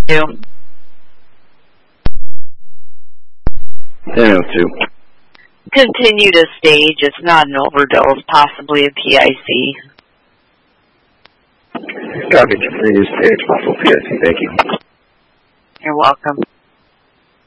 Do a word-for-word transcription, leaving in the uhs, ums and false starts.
two. ten oh two. Continue to stage. It's not an overdose, possibly a P I C. Copy. Continue to stage. Possible P I C. Thank you. You're welcome.